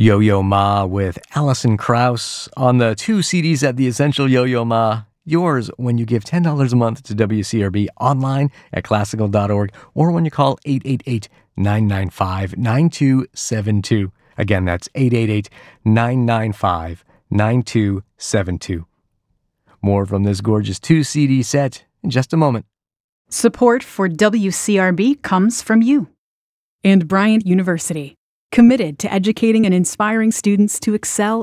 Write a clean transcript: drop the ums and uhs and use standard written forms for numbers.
Yo-Yo Ma with Alison Krauss on the 2 CDs at the Essential Yo-Yo Ma. Yours when you give $10 a month to WCRB online at classical.org or when you call 888-995-9272. Again, that's 888-995-9272. More from this gorgeous 2 CD set in just a moment. Support for WCRB comes from you and Bryant University, committed to educating and inspiring students to excel